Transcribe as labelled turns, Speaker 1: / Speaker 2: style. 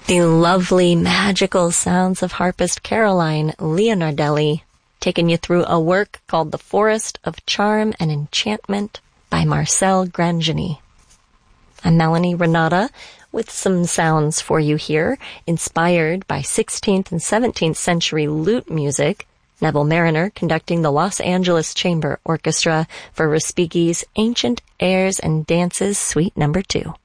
Speaker 1: The lovely, magical sounds of harpist Caroline Leonardelli, taking you through a work called The Forest of Charm and Enchantment by Marcel Grangeny. I'm Melanie Renata with some sounds for you here, inspired by 16th and 17th century lute music. Neville Mariner conducting the Los Angeles Chamber Orchestra for Respighi's Ancient Airs and Dances Suite No. 2.